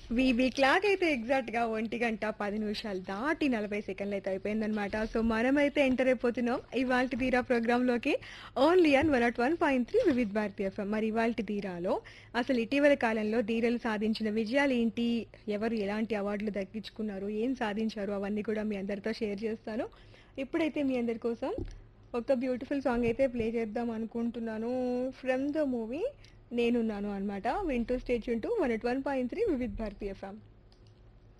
VB clock అయితే exact గా 1 గంట 10 నిమిషాలు దాటి 40 సెకండ్లు అయితే అయిపోయిందనమాట. సో మనమైతే ఎంటర్ అయిపోతున్నాం ఇవాల్టి ధీరా ప్రోగ్రామ్ లోకి. Only an 101.3 Vividh Bharati FM. మరి ఇవాల్టి ధీరాలో అసలు ఇటీవల కాలంలో ధీరలు సాధించిన విజయాలు ఏంటి, ఎవరు ఎలాంటి అవార్డులు దక్కించుకున్నారు, ఏం సాధించారు, అవన్నీ కూడా మీ అందరితో షేర్ చేస్తాను. ఇప్పుడైతే మీ అందరి కోసం ఒక బ్యూటిఫుల్ సాంగ్ అయితే ప్లే చేద్దాం అనుకుంటున్నాను. ఫ్రమ్ ద మూవీ నేనున్నాను అనమాట. వింటూ state Yoon to 101.3 Vividh Bharati FM.